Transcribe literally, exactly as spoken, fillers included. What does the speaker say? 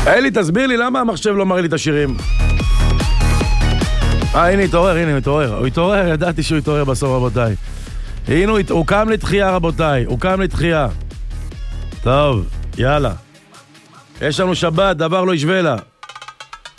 אלי, תסביר לי למה המחשב לא מראה לי את השירים. אה, הנה, התעורר, הנה, הוא התעורר. הוא התעורר, ידעתי שהוא התעורר בסוף, רבותיי. הנה, הוא קם לתחייה, רבותיי. הוא קם לתחייה. טוב, יאללה. יש לנו שבת, דבר לא ישווה לה.